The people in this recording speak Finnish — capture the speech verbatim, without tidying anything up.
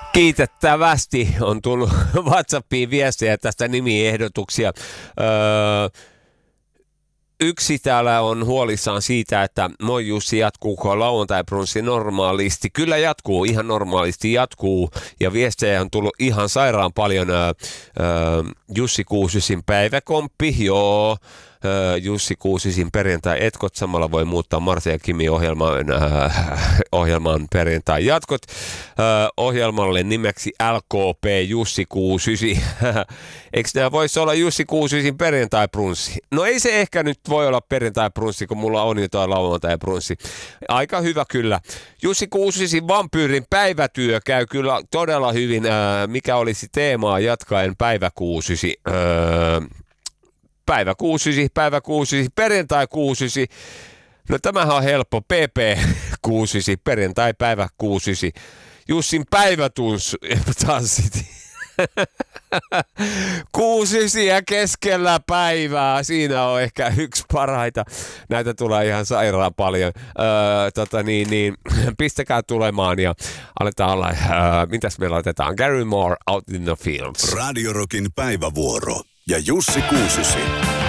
Kiitettävästi on tullut WhatsAppiin viestejä tästä nimiehdotuksia. Öö, Yksi täällä on huolissaan siitä, että moi Jussi, jatkuuko lauantai-brunssi normaalisti? Kyllä jatkuu, ihan normaalisti jatkuu. Ja viestejä on tullut ihan sairaan paljon. Öö, Jussi Kuusisin päiväkomppi, joo. Öö, Jussi Kuusisin perjantai-etkot. Samalla voi muuttaa Martin ja Kimi ohjelman, öö, ohjelman perjantai-jatkot. Öö, ohjelmalle nimeksi L K P Jussi Kuusisi. Eikö nämä voisi olla Jussi Kuusisin perjantai-brunssi? No ei se ehkä nyt voi olla perjantai-brunssi, kun mulla on jotain lauantai-brunssi. Aika hyvä kyllä. Jussi Kuusisin vampyyrin päivätyö käy kyllä todella hyvin. Öö, mikä olisi teemaa jatkaen päiväkuusisi? Öö, Päivä kuusisi, päivä kuusisi, perjantai kuusisi. No tämähän on helppo. P P kuusisi, perjantai päivä kuusisi. Jussin päivätanssit. Kuusisia keskellä päivää. Siinä on ehkä yksi parhaita. Näitä tulee ihan sairaan paljon. Öö, tota niin, niin, pistäkää tulemaan ja aletaan olla. Öö, mitäs me laitetaan? Gary Moore, Out in the Fields. Radio Rockin päivävuoro ja Jussi Kuusisi.